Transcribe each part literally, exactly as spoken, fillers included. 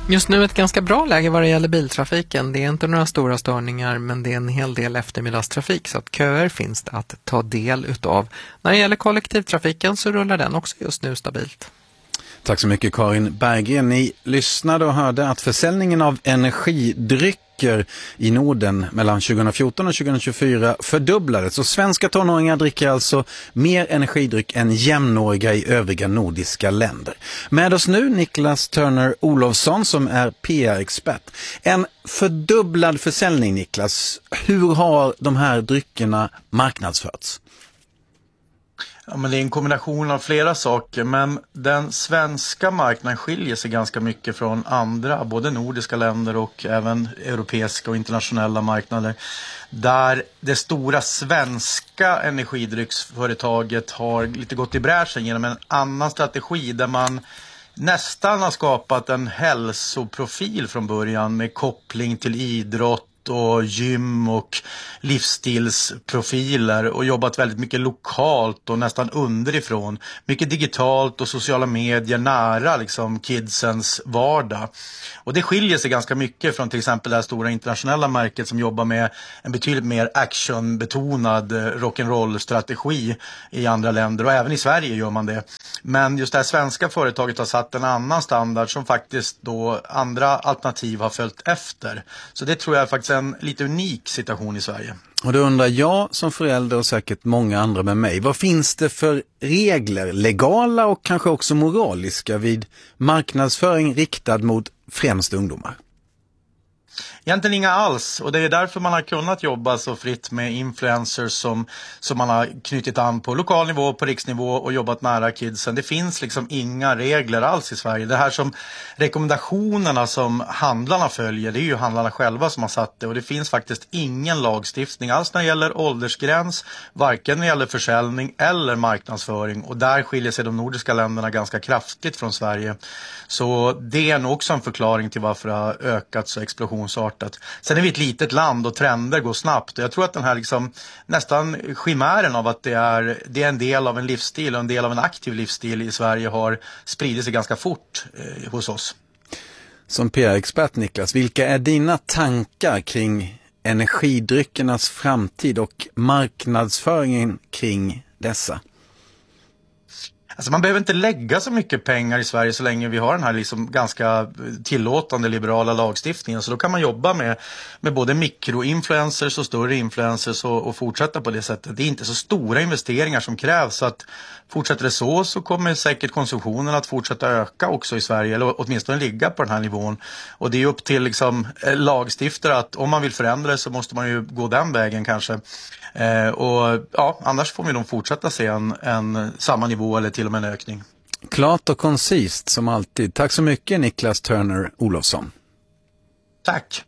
Just nu ett ganska bra läge vad det gäller biltrafiken. Det är inte några stora störningar, men det är en hel del eftermiddagstrafik, så att köer finns det att ta del utav. När det gäller kollektivtrafiken så rullar den också just nu stabilt. Tack så mycket Karin Berggren. Ni lyssnade och hörde att försäljningen av energidrycker i Norden mellan tjugohundrafjorton och tjugohundratjugofyra fördubblades. Och svenska tonåringar dricker alltså mer energidryck än jämnåriga i övriga nordiska länder. Med oss nu Niklas Turner Olofsson som är P R-expert. En fördubblad försäljning, Niklas. Hur har de här dryckerna marknadsförts? Ja, men det är en kombination av flera saker, men den svenska marknaden skiljer sig ganska mycket från andra, både nordiska länder och även europeiska och internationella marknader, där det stora svenska energidrycksföretaget har lite gått i bräschen genom en annan strategi där man nästan har skapat en hälsoprofil från början med koppling till idrott och gym och livsstilsprofiler och jobbat väldigt mycket lokalt och nästan underifrån. Mycket digitalt och sociala medier nära liksom kidsens vardag. Och det skiljer sig ganska mycket från till exempel det här stora internationella märket som jobbar med en betydligt mer actionbetonad rock'n'roll-strategi i andra länder, och även i Sverige gör man det. Men just det här svenska företaget har satt en annan standard som faktiskt då andra alternativ har följt efter. Så det tror jag faktiskt är en lite unik situation i Sverige. Och då undrar jag som förälder och säkert många andra med mig, vad finns det för regler, legala och kanske också moraliska, vid marknadsföring riktad mot främst ungdomar? Egentligen inga alls, och det är därför man har kunnat jobba så fritt med influencers som, som man har knutit an på lokal nivå, på riksnivå och jobbat nära kidsen. Det finns liksom inga regler alls i Sverige. Det här som rekommendationerna som handlarna följer, det är ju handlarna själva som har satt det, och det finns faktiskt ingen lagstiftning alls när det gäller åldersgräns, varken när det gäller försäljning eller marknadsföring, och där skiljer sig de nordiska länderna ganska kraftigt från Sverige. Så det är nog också en förklaring till varför det har ökat så explosionsartat. Sen är vi ett litet land och trender går snabbt, och jag tror att den här liksom nästan chimären av att det är, det är en del av en livsstil och en del av en aktiv livsstil i Sverige har spridit sig ganska fort eh, hos oss. Som P R-expert, Niklas, vilka är dina tankar kring energidryckernas framtid och marknadsföringen kring dessa? Alltså man behöver inte lägga så mycket pengar i Sverige så länge vi har den här liksom ganska tillåtande liberala lagstiftningen. Så då kan man jobba med, med både mikroinfluencers och större influencers och, och fortsätta på det sättet. Det är inte så stora investeringar som krävs, så att fortsätter det så så kommer säkert konsumtionen att fortsätta öka också i Sverige, eller åtminstone ligga på den här nivån. Och det är upp till liksom lagstiftare att om man vill förändra det så måste man ju gå den vägen kanske. Eh, och ja, annars får vi nog fortsätta se en, en samma nivå eller till och med en ökning. Klart och koncist som alltid. Tack så mycket Niklas Turner Olofsson. Tack.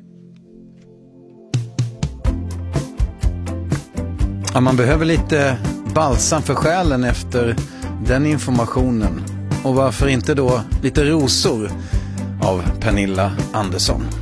Ja, man behöver lite balsam för själen efter den informationen. Och varför inte då lite rosor av Pernilla Andersson.